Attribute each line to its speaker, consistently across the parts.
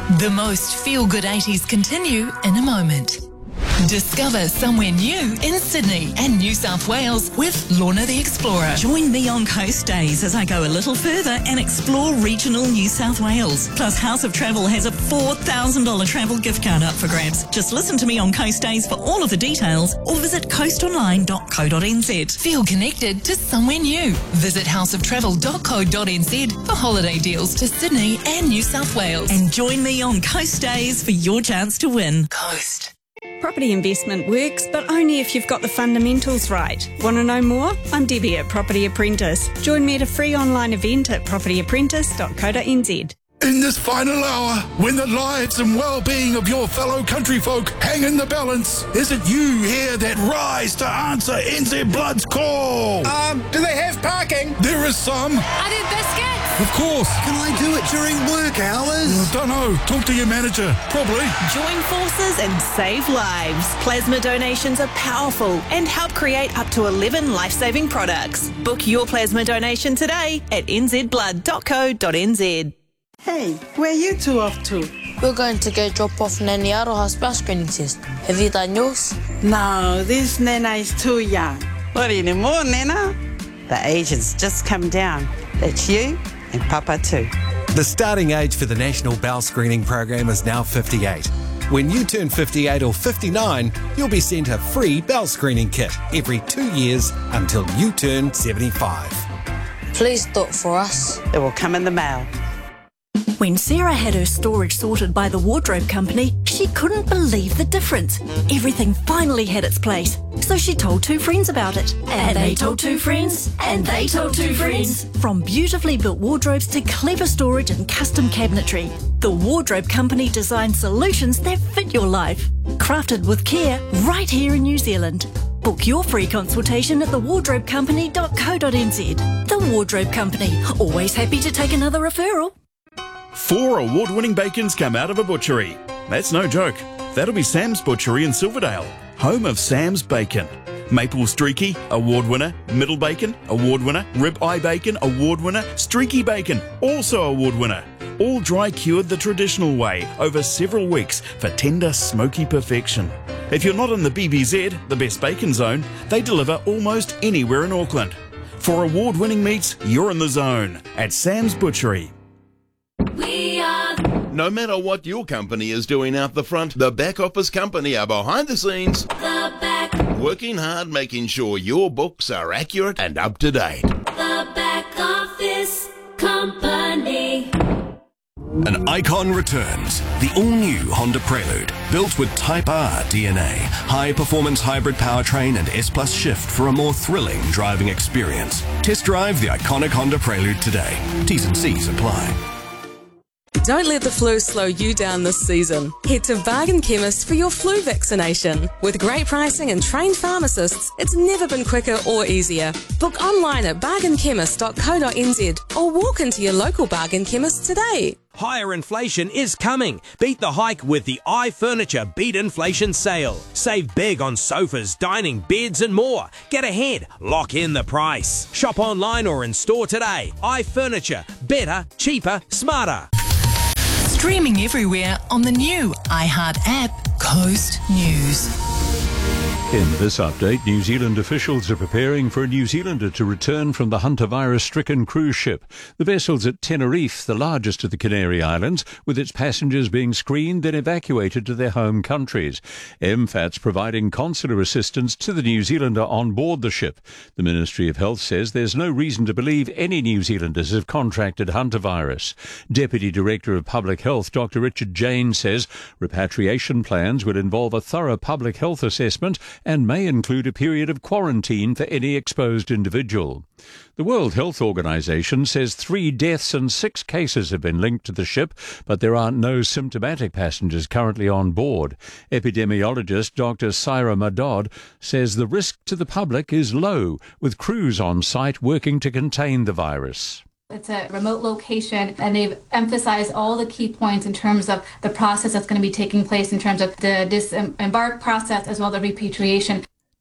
Speaker 1: The most feel-good 80s continue in a moment. Discover somewhere new in Sydney and New South Wales with Lorna the Explorer.
Speaker 2: Join me on Coast Days as I go a little further and explore regional New South Wales. Plus, House of Travel has a $4,000 travel gift card up for grabs. Just listen to me on Coast Days for all of the details or visit coastonline.co.nz.
Speaker 1: Feel connected to somewhere new. Visit houseoftravel.co.nz for holiday deals to Sydney and New South Wales.
Speaker 2: And join me on Coast Days for your chance to win.
Speaker 1: Coast.
Speaker 3: Property investment works, but only if you've got the fundamentals right. Want to know more? I'm Debbie at Property Apprentice. Join me at a free online event at propertyapprentice.co.nz.
Speaker 4: In this final hour, when the lives and well-being of your fellow countryfolk hang in the balance, is it you here that rise to answer NZ Blood's call?
Speaker 5: Do they have parking?
Speaker 4: There is some.
Speaker 6: Are there biscuits?
Speaker 4: Of course.
Speaker 5: Can I do it during work hours?
Speaker 4: Don't know. Talk to your manager. Probably.
Speaker 7: Join forces and save lives. Plasma donations are powerful and help create up to 11 life-saving products. Book your plasma donation today at nzblood.co.nz.
Speaker 8: Hey, where are you two off to?
Speaker 6: We're going to go drop off Nanny Aroha's bowel screening test. Have you done yours?
Speaker 8: No, this Nana is too young.
Speaker 9: What anymore, Nana? The age has just come down. That's you and Papa too.
Speaker 10: The starting age for the National Bowel Screening Program is now 58. When you turn 58 or 59, you'll be sent a free bowel screening kit every 2 years until you turn 75.
Speaker 6: Please do it for us.
Speaker 9: It will come in the mail.
Speaker 2: When Sarah had her storage sorted by the wardrobe company, she couldn't believe the difference. Everything finally had its place. So she told two friends about it. And they told two friends. And they told two friends. From beautifully built wardrobes to clever storage and custom cabinetry, the wardrobe company designed solutions that fit your life. Crafted with care right here in New Zealand. Book your free consultation at thewardrobecompany.co.nz. The Wardrobe Company, always happy to take another referral.
Speaker 11: 4 award-winning bacons come out of a butchery. That's no joke. That'll be Sam's Butchery in Silverdale, home of Sam's Bacon. Maple Streaky, award winner. Middle Bacon, award winner. Rib Eye Bacon, award winner. Streaky Bacon, also award winner. All dry cured the traditional way over several weeks for tender, smoky perfection. If you're not in the BBZ, the Best Bacon Zone, they deliver almost anywhere in Auckland. For award-winning meats, you're in the zone at Sam's Butchery.
Speaker 12: No matter what your company is doing out the front, the Back Office Company are behind the scenes.
Speaker 13: The Back.
Speaker 12: Working hard, making sure your books are accurate and up to date.
Speaker 13: The Back Office Company.
Speaker 14: An icon returns. The all-new Honda Prelude, built with Type R DNA, high-performance hybrid powertrain and S+ shift for a more thrilling driving experience. Test drive the iconic Honda Prelude today. T's and C's apply.
Speaker 15: Don't let the flu slow you down this season. Head to Bargain Chemist for your flu vaccination. With great pricing and trained pharmacists, it's never been quicker or easier. Book online at bargainchemist.co.nz or walk into your local Bargain Chemist today.
Speaker 16: Higher inflation is coming. Beat the hike with the iFurniture Beat Inflation Sale. Save big on sofas, dining, beds and more. Get ahead. Lock in the price. Shop online or in store today. iFurniture. Better, cheaper, smarter.
Speaker 1: Streaming everywhere on the new iHeart app, Coast News.
Speaker 17: In this update, New Zealand officials are preparing for a New Zealander to return from the hantavirus-stricken cruise ship. The vessel's at Tenerife, the largest of the Canary Islands, with its passengers being screened then evacuated to their home countries. MFAT's providing consular assistance to the New Zealander on board the ship. The Ministry of Health says there's no reason to believe any New Zealanders have contracted hantavirus. Deputy Director of Public Health, Dr. Richard Jane, says repatriation plans will involve a thorough public health assessment and may include a period of quarantine for any exposed individual. The World Health Organization says 3 deaths and 6 cases have been linked to the ship, but there are no symptomatic passengers currently on board. Epidemiologist Dr. Syra Madod says the risk to the public is low, with crews on site working to contain the virus.
Speaker 18: It's a remote location, and they've emphasized all the key points in terms of the process that's going to be taking place in terms of the disembark process as well as the repatriation.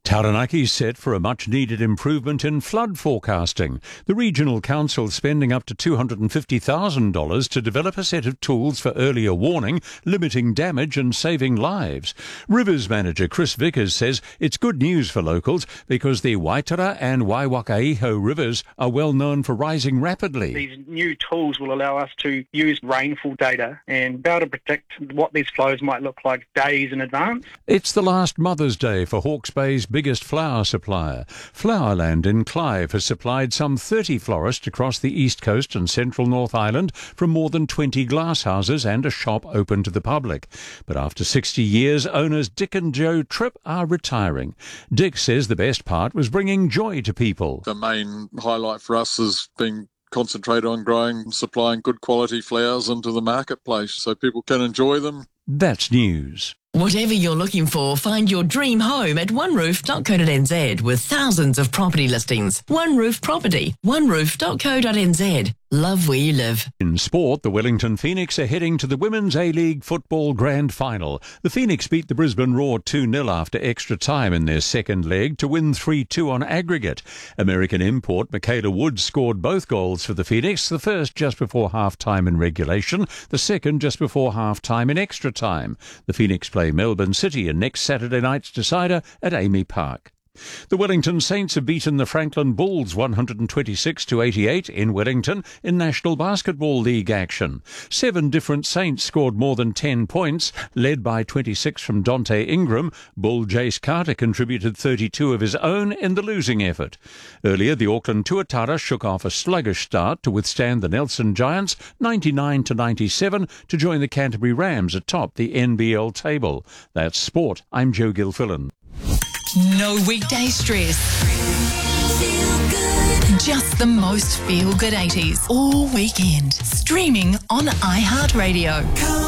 Speaker 17: Taranaki set for a much-needed improvement in flood forecasting. The Regional Council spending up to $250,000 to develop a set of tools for earlier warning, limiting damage and saving lives. Rivers manager Chris Vickers says it's good news for locals because the Waitara and Waiwakaiho rivers are well known for rising rapidly.
Speaker 19: These new tools will allow us to use rainfall data and be able to predict what these flows might look like days in advance.
Speaker 17: It's the last Mother's Day for Hawke's Bay's biggest flower supplier. Flowerland in Clive has supplied some 30 florists across the east coast and central North Island from more than 20 glasshouses and a shop open to the public. But after 60 years, owners Dick and Joe Tripp are retiring. Dick says the best part was bringing joy to people.
Speaker 20: The main highlight for us has been concentrated on growing and supplying good quality flowers into the marketplace so people can enjoy them.
Speaker 17: That's news.
Speaker 1: Whatever you're looking for, find your dream home at oneroof.co.nz with thousands of property listings. One Roof Property, oneroof.co.nz. Love where you live.
Speaker 17: In sport, the Wellington Phoenix are heading to the Women's A-League Football Grand Final. The Phoenix beat the Brisbane Roar 2-0 after extra time in their second leg to win 3-2 on aggregate. American import Michaela Woods scored both goals for the Phoenix, the first just before half-time in regulation, the second just before half-time in extra time. The Phoenix play Melbourne City in next Saturday night's decider at Amy Park. The Wellington Saints have beaten the Franklin Bulls 126-88 in Wellington in National Basketball League action. 7 different Saints scored more than 10 points, led by 26 from Dante Ingram. Bull Jace Carter contributed 32 of his own in the losing effort. Earlier, the Auckland Tuatara shook off a sluggish start to withstand the Nelson Giants 99-97 to join the Canterbury Rams atop the NBL table. That's sport. I'm Joe Gilfillan.
Speaker 1: No weekday stress. Just the most feel-good 80s all weekend. Streaming on iHeartRadio.